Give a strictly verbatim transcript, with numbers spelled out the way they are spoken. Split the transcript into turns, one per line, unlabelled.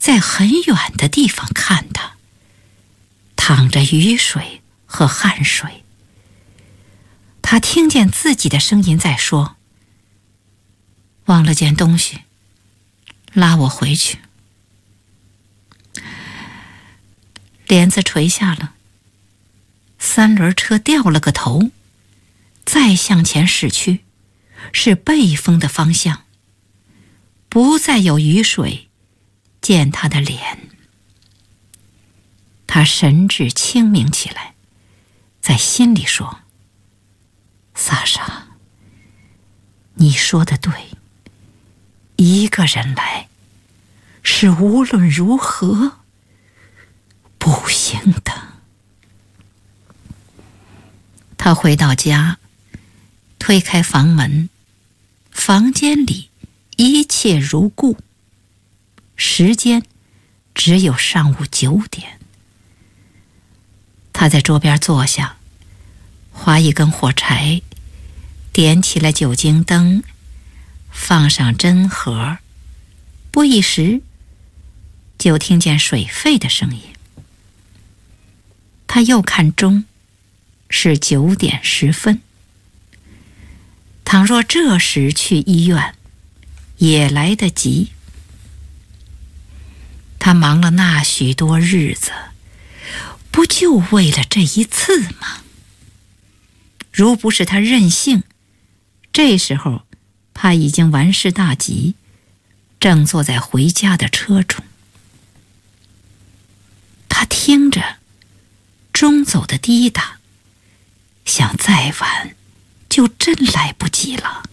在很远的地方看他，淌着雨水和汗水。他听见自己的声音在说：忘了件东西，拉我回去。帘子垂下了，三轮车掉了个头，再向前驶去，是背风的方向，不再有雨水溅他的脸。他神志清明起来，在心里说：萨莎，你说的对，一个人来是无论如何不行的。他回到家，推开房门，房间里一切如故，时间只有上午九点。他在桌边坐下，划一根火柴，点起了酒精灯，放上针盒，不一时就听见水沸的声音。他又看钟，是九点十分。倘若这时去医院，也来得及。他忙了那许多日子，不就为了这一次吗？如不是他任性，这时候他已经完事大吉，正坐在回家的车中。他听着钟走的滴答，想再晚就真来不及了。